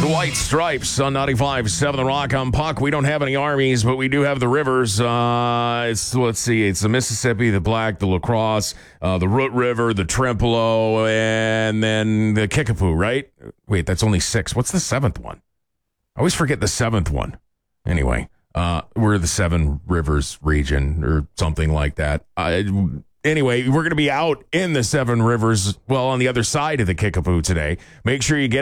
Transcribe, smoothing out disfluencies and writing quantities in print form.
White Stripes on 95.7 The Rock. I'm Puck. We don't have any armies, but we do have the rivers. Let's see. It's the Mississippi, the Black, the La Crosse, the Root River, the Trempealeau, and then the Kickapoo, right? Wait, that's only 6. What's the 7th one? I always forget the 7th one. Anyway, we're the Seven Rivers region or something like that. Anyway, we're going to be out in the Seven Rivers, well, on the other side of the Kickapoo today. Make sure you get